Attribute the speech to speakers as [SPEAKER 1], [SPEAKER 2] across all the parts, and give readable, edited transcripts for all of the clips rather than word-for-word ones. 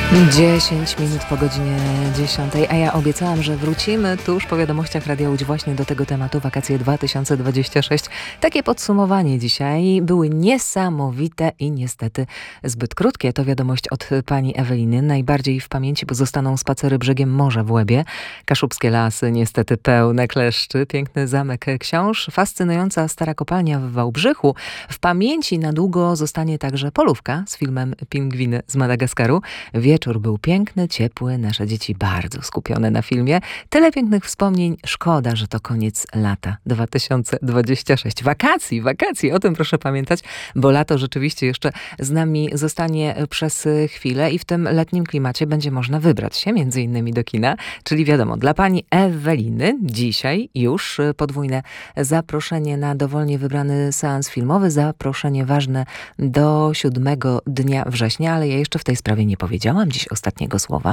[SPEAKER 1] 10 minut po godzinie 10, a ja obiecałam, że wrócimy tuż po wiadomościach Radia Łódź właśnie do tego tematu wakacje 2026. Takie podsumowanie dzisiaj. Były niesamowite i niestety zbyt krótkie. To wiadomość od pani Eweliny. Najbardziej w pamięci pozostaną spacery brzegiem morza w Łebie. Kaszubskie lasy, niestety pełne kleszczy. Piękny zamek książ. Fascynująca stara kopalnia w Wałbrzychu. W pamięci na długo zostanie także polówka z filmem Pingwiny z Madagaskaru. Wieczór był piękny, ciepły, nasze dzieci bardzo skupione na filmie. Tyle pięknych wspomnień, szkoda, że to koniec lata 2026. Wakacji, o tym proszę pamiętać, bo lato rzeczywiście jeszcze z nami zostanie przez chwilę i w tym letnim klimacie będzie można wybrać się między innymi do kina, czyli wiadomo, dla pani Eweliny dzisiaj już podwójne zaproszenie na dowolnie wybrany seans filmowy, zaproszenie ważne do 7 dnia września, ale ja jeszcze w tej sprawie nie powiedziałam dziś ostatniego słowa.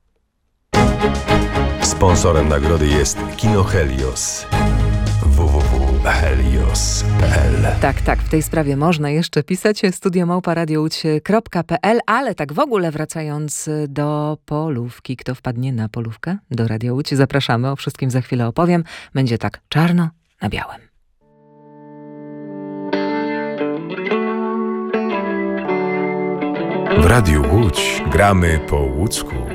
[SPEAKER 2] Sponsorem nagrody jest Kino Helios. www.helios.pl.
[SPEAKER 1] Tak, w tej sprawie można jeszcze pisać studio@radiołódź.pl, ale tak w ogóle wracając do polówki, kto wpadnie na polówkę do Radia Łódź, zapraszamy, o wszystkim za chwilę opowiem. Będzie tak czarno na białym.
[SPEAKER 2] W Radiu Łódź gramy po łódzku.